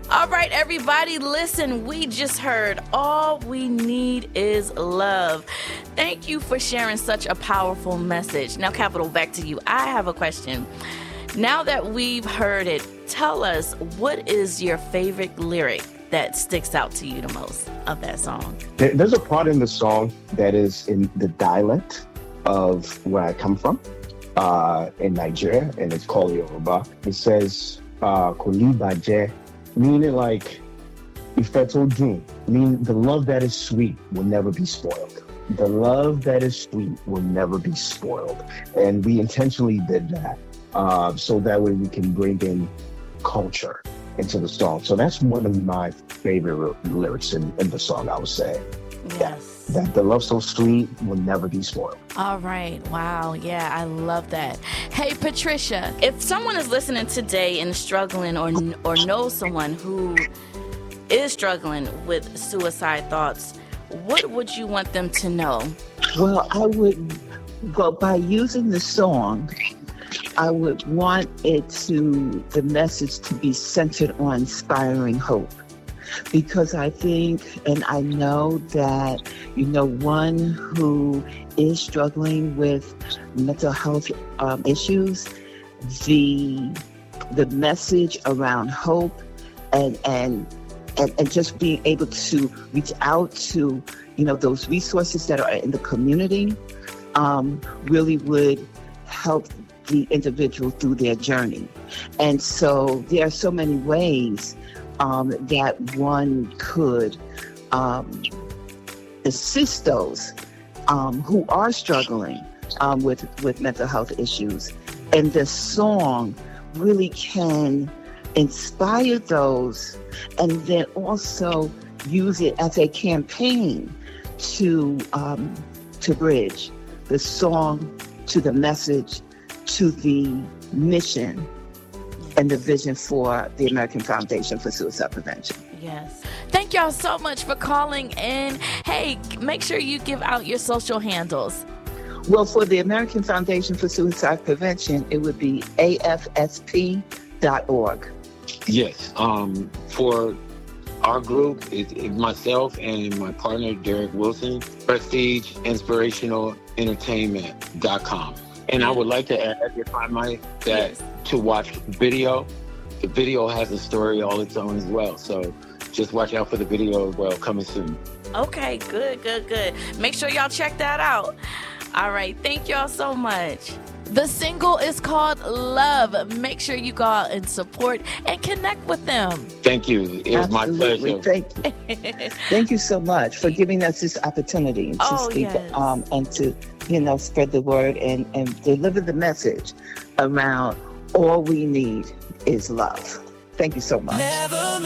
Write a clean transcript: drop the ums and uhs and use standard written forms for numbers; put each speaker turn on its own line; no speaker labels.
All right, everybody, listen, we just heard All We Need Is Love. Thank you for sharing such a powerful message. Now, Capital, back to you. I have a question. Now that we've heard it, tell us, what is your favorite lyric that sticks out to you the most of that song?
There's a part in the song that is in the dialect of where I come from, in Nigeria, and it's called Yoruba. It says, Kolibaje, meaning like, Ifetodun, meaning the love that is sweet will never be spoiled. The love that is sweet will never be spoiled. And we intentionally did that, so that way we can bring in culture into the song. So that's one of my favorite lyrics in the song, I would say.
Yes.
That the love so sweet will never be spoiled.
All right. Wow. Yeah, I love that. Hey, Patricia, if someone is listening today and struggling or knows someone who is struggling with suicide thoughts, what would you want them to know?
Well, I would go by using the song. I would want the message to be centered on inspiring hope. Because I think, and I know that, one who is struggling with mental health issues, the message around hope and just being able to reach out to, those resources that are in the community, really would help the individual through their journey. And so there are so many ways that one could assist those who are struggling with mental health issues. And the song really can inspire those, and then also use it as a campaign to bridge the song to the message, to the mission and the vision for the American Foundation for Suicide Prevention.
Yes. Thank y'all so much for calling in. Hey, make sure you give out your social handles.
Well, for the American Foundation for Suicide Prevention, it would be afsp.org.
Yes. For our group, it's myself and my partner, Derek Wilson, PrestigeInspirationalEntertainment.com. And I would like to add, if I might, that to watch video. The video has a story all its own as well. So just watch out for the video as well, coming soon.
Okay, good. Make sure y'all check that out. All right, thank y'all so much. The single is called Love. Make sure you go out and support and connect with them.
Thank you. It was my pleasure.
Thank you. Thank you so much for giving us this opportunity to speak and to, spread the word and deliver the message around all we need is love. Thank you so much.